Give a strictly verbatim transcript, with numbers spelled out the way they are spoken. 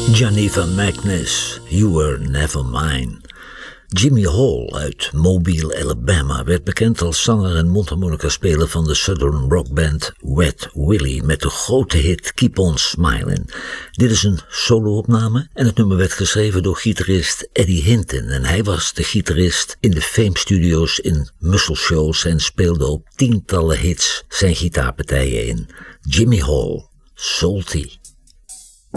Geneva Magnus, You Were Never Mine. Jimmy Hall uit Mobile, Alabama werd bekend als zanger en mondharmonica-speler van de southern rockband Wet Willie met de grote hit Keep On Smiling. Dit is een solo-opname en het nummer werd geschreven door gitarist Eddie Hinton en hij was de gitarist in de Fame Studios in Muscle Shoals en speelde op tientallen hits zijn gitaarpartijen in. Jimmy Hall, Salty.